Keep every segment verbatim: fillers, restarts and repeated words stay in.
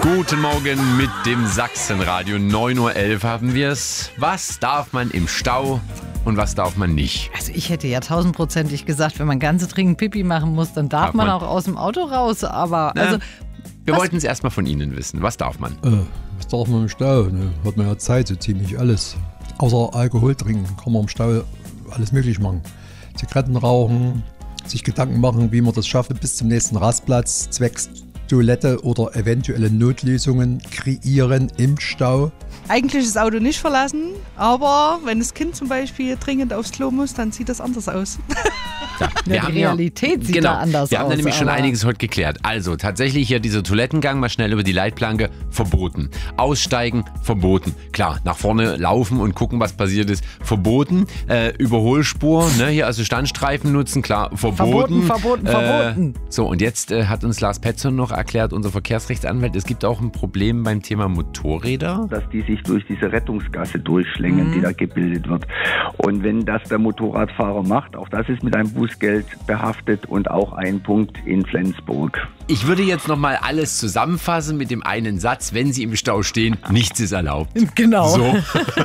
Guten Morgen mit dem Sachsenradio. neun Uhr elf haben wir es. Was darf man im Stau und was darf man nicht? Also ich hätte ja tausendprozentig gesagt, wenn man ganz dringend Pipi machen muss, dann darf, darf man, man auch aus dem Auto raus. Aber Na, also wir wollten es erstmal von Ihnen wissen. Was darf man? Äh, was darf man im Stau? Ne? Hat man ja Zeit, so ziemlich alles. Außer Alkohol trinken kann man im Stau alles möglich machen. Zigaretten rauchen, sich Gedanken machen, wie man das schafft bis zum nächsten Rastplatz, zwecks Toilette oder eventuelle Notlösungen kreieren im Stau. Eigentlich das Auto nicht verlassen, aber wenn das Kind zum Beispiel dringend aufs Klo muss, dann sieht das anders aus. Ja, wir ja, haben die Realität ja, sieht genau, da anders aus. Wir haben da nämlich schon aber einiges heute geklärt. Also tatsächlich hier dieser Toilettengang mal schnell über die Leitplanke, verboten. Aussteigen, verboten. Klar, nach vorne laufen und gucken, was passiert ist, verboten. Äh, Überholspur, ne, hier also Standstreifen nutzen, klar, verboten. Verboten, verboten, äh, verboten. So, und jetzt äh, hat uns Lars Petzon noch erklärt, unser Verkehrsrechtsanwalt, es gibt auch ein Problem beim Thema Motorräder. Dass die sich durch diese Rettungsgasse durchschlängeln, mhm. die da gebildet wird. Und wenn das der Motorradfahrer macht, auch das ist mit einem Bußgeld behaftet und auch ein Punkt in Flensburg. Ich würde jetzt nochmal alles zusammenfassen mit dem einen Satz, wenn Sie im Stau stehen, nichts ist erlaubt. Genau. So.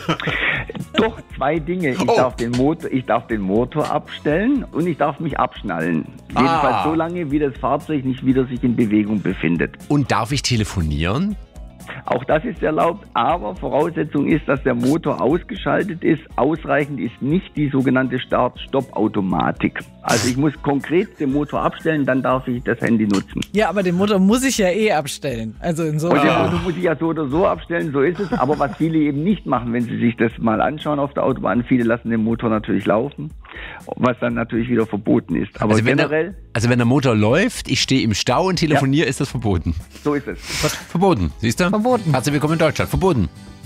Doch, zwei Dinge. Ich, Oh. darf den Motor, ich darf den Motor abstellen und ich darf mich abschnallen. Ah. Jedenfalls so lange, wie das Fahrzeug nicht wieder sich in Bewegung befindet. Und darf ich telefonieren? Auch das ist erlaubt, aber Voraussetzung ist, dass der Motor ausgeschaltet ist. Ausreichend ist nicht die sogenannte Start-Stopp-Automatik. Also ich muss konkret den Motor abstellen, dann darf ich das Handy nutzen. Ja, aber den Motor muss ich ja eh abstellen. Also Und insofern. den Motor muss ich ja so oder so abstellen, so ist es. Aber was viele eben nicht machen, wenn sie sich das mal anschauen auf der Autobahn, viele lassen den Motor natürlich laufen, was dann natürlich wieder verboten ist. Aber Also wenn, generell, der, also wenn der Motor läuft, ich stehe im Stau und telefoniere, ist das verboten. so ist es. Was? Verboten, siehst du? Verboten. Herzlich willkommen in Deutschland. Verboten.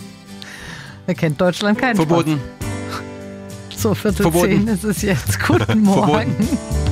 Wer kennt Deutschland keinen Verboten. Spaß. So, Viertel Verboten. zehn ist es jetzt. Guten Morgen. Verboten.